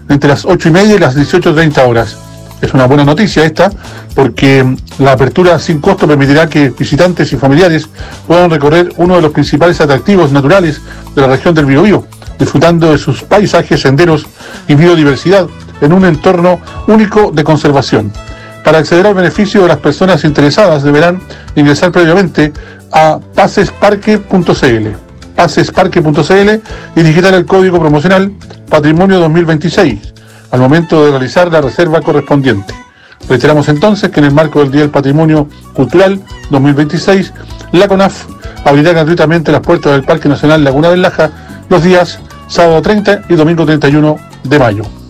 entre las 8:30 y las 18:30 horas. Es una buena noticia esta, porque la apertura sin costo permitirá que visitantes y familiares puedan recorrer uno de los principales atractivos naturales de la región del Biobío, disfrutando de sus paisajes, senderos y biodiversidad en un entorno único de conservación. Para acceder al beneficio de las personas interesadas deberán ingresar previamente a pasesparque.cl y digitar el código promocional Patrimonio 2026 al momento de realizar la reserva correspondiente. Reiteramos entonces que en el marco del Día del Patrimonio Cultural 2026, la CONAF abrirá gratuitamente las puertas del Parque Nacional Laguna del Laja los días sábado 30 y domingo 31 de mayo.